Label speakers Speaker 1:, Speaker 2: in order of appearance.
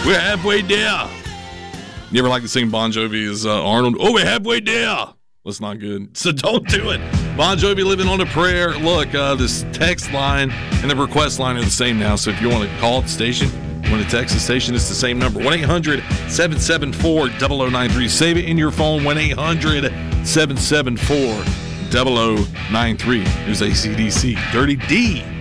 Speaker 1: We're halfway there. You ever like to sing Bon Jovi's Arnold? Oh, we're halfway there. That's not good. So don't do it. Bon Jovi, Living on a Prayer. Look, this text line and the request line are the same now. So if you want to call the station, you want to text the station, it's the same number. 1-800-774-0093. Save it in your phone. 1-800-774-0093. Here's AC/DC. Dirty D.